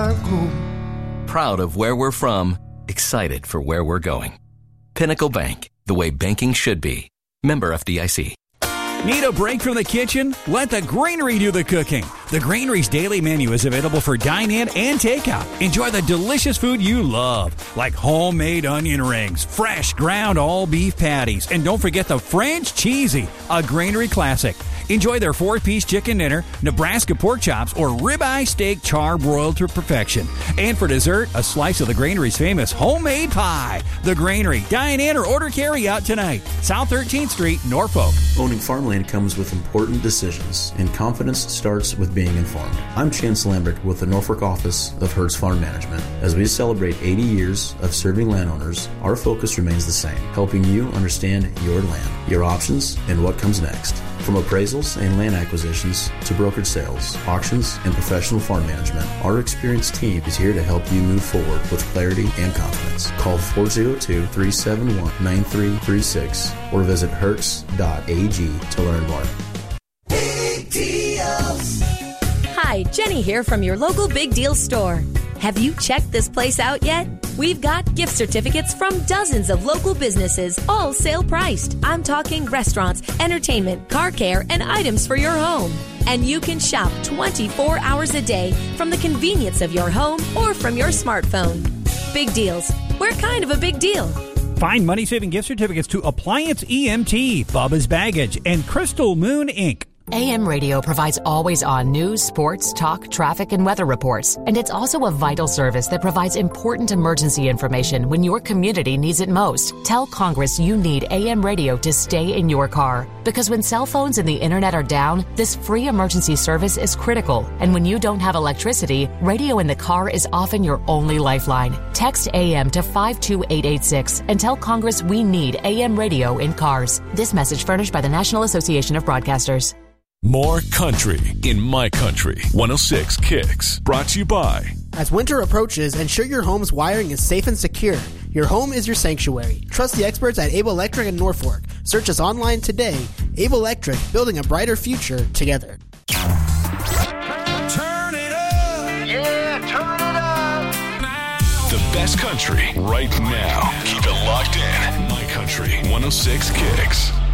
our home. Proud of where we're from, excited for where we're going. Pinnacle Bank, the way banking should be. Member FDIC. Need a break from the kitchen? Let the Granary do the cooking. The Granary's daily menu is available for dine-in and takeout. Enjoy the delicious food you love, like homemade onion rings, fresh ground all-beef patties, and don't forget the French Cheesy, a Granary classic. Enjoy their 4-piece chicken dinner, Nebraska pork chops, or ribeye steak char-broiled to perfection. And for dessert, a slice of the Granary's famous homemade pie. The Granary. Dine in or order carry-out tonight. South 13th Street, Norfolk. Owning farmland comes with important decisions, and confidence starts with being informed. I'm Chance Lambert with the Norfolk office of Hertz Farm Management. As we celebrate 80 years of serving landowners, our focus remains the same, helping you understand your land, your options, and what comes next. From appraisals and land acquisitions to brokered sales, auctions, and professional farm management, our experienced team is here to help you move forward with clarity and confidence. Call 402-371-9336 or visit hertz.ag to learn more. Big deals. Hi, Jenny here from your local Big Deal store. Have you checked this place out yet? We've got gift certificates from dozens of local businesses, all sale priced. I'm talking restaurants, entertainment, car care, and items for your home. And you can shop 24 hours a day from the convenience of your home or from your smartphone. Big Deals. We're kind of a big deal. Find money-saving gift certificates to Appliance EMT, Bubba's Baggage, and Crystal Moon Inc. AM radio provides always-on news, sports, talk, traffic, and weather reports. And it's also a vital service that provides important emergency information when your community needs it most. Tell Congress you need AM radio to stay in your car. Because when cell phones and the internet are down, this free emergency service is critical. And when you don't have electricity, radio in the car is often your only lifeline. Text AM to 52886 and tell Congress we need AM radio in cars. This message furnished by the National Association of Broadcasters. More country in my country. 106 Kicks. Brought to you by. As winter approaches, ensure your home's wiring is safe and secure. Your home is your sanctuary. Trust the experts at Able Electric in Norfolk. Search us online today. Able Electric, building a brighter future together. Turn it up. Yeah, turn it up. Now. The best country right now. Keep it locked in. My country. 106 Kicks.